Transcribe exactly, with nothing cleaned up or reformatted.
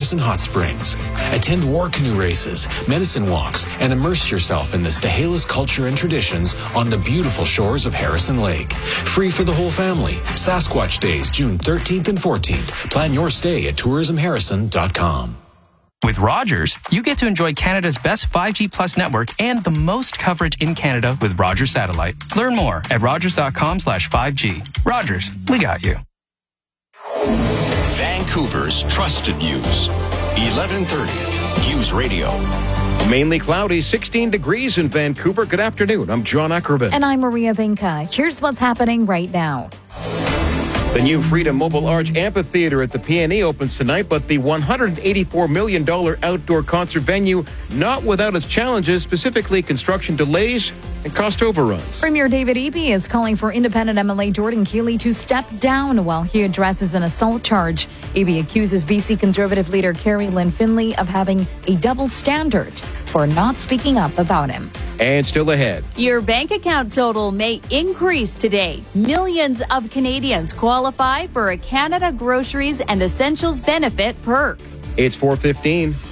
Harrison Hot Springs. Attend war canoe races, medicine walks, and immerse yourself in the Stahelis culture and traditions on the beautiful shores of Harrison Lake. Free for the whole family. Sasquatch Days, June thirteenth and fourteenth. Plan your stay at tourism harrison dot com. With Rogers, you get to enjoy Canada's best five G Plus network and the most coverage in Canada with Rogers Satellite. Learn more at rogers.com slash 5G. Rogers, we got you. Vancouver's trusted news. eleven thirty News Radio. Mainly cloudy, sixteen degrees in Vancouver. Good afternoon. I'm John Ackerman. And I'm Maria Vinca. Here's what's happening right now. The new Freedom Mobile Arch Amphitheater at the P N E opens tonight, but the one hundred eighty-four million dollars outdoor concert venue not without its challenges, specifically construction delays and cost overruns. Premier David Eby is calling for independent M L A Jordan Keeley to step down while he addresses an assault charge. Eby accuses B C Conservative leader Carrie Lynn Finley of having a double standard for not speaking up about him. And still ahead. Your bank account total may increase today. Millions of Canadians qualify for a Canada Groceries and Essentials benefit perk. It's four fifteen.